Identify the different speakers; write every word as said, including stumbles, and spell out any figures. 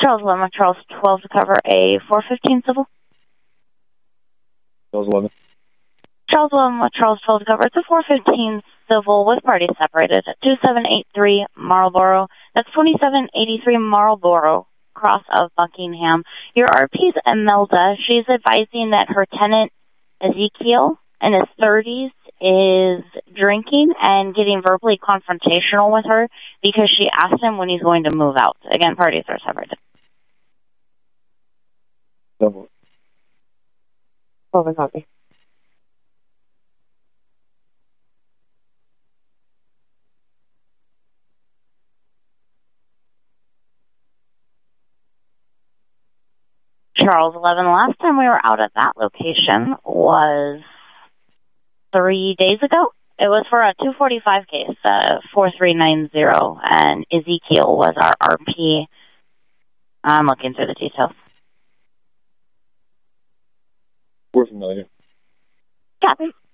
Speaker 1: Charles eleven, Charles twelve to cover a four fifteen civil.
Speaker 2: Charles eleven.
Speaker 1: Charles eleven with Charles twelve to cover. It's a four fifteen civil with parties separated at two seven eight three Marlboro. That's twenty-seven eighty-three Marlboro, cross of Buckingham. Your R P's Imelda. She's advising that her tenant, Ezekiel, in his thirties, is drinking and getting verbally confrontational with her because she asked him when he's going to move out. Again, parties are separated.
Speaker 2: Double.
Speaker 3: Over copy.
Speaker 1: Charles eleven, last time we were out at that location was three days ago. It was for a two forty-five case, uh, four three nine zero, and Ezekiel was our R P. I'm looking through the details.
Speaker 2: We're familiar.
Speaker 1: Copy.